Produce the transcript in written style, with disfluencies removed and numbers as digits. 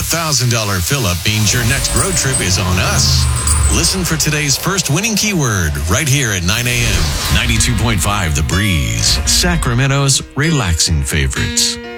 $1,000 fill-up means your next road trip is on us. Listen for today's first winning keyword right here at 9 a.m. 92.5 The Breeze, Sacramento's relaxing favorites.